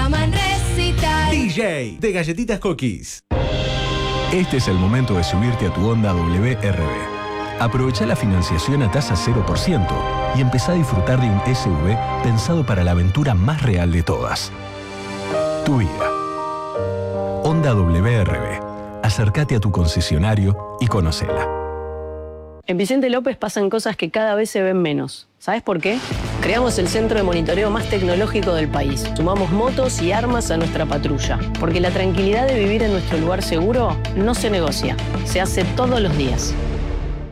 llaman Recital. DJ de Galletitas Cookies. Este es el momento de subirte a tu Honda WRB. Aprovecha la financiación a tasa 0% y empezá a disfrutar de un SUV pensado para la aventura más real de todas. Tu vida. Honda WRB. Acércate a tu concesionario y conocela. En Vicente López pasan cosas que cada vez se ven menos. ¿Sabes por qué? Creamos el centro de monitoreo más tecnológico del país. Sumamos motos y armas a nuestra patrulla. Porque la tranquilidad de vivir en nuestro lugar seguro no se negocia. Se hace todos los días.